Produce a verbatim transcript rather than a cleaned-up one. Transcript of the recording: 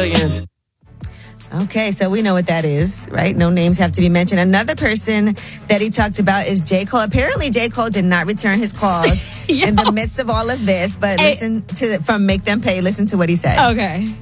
millions. Okay, so we know what that is, right? No names have to be mentioned. Another person that he talked about is J. Cole. Apparently, J. Cole did not return his calls in the midst of all of this, but Hey. listen to from Make Them Pay. Listen to what he said. Okay.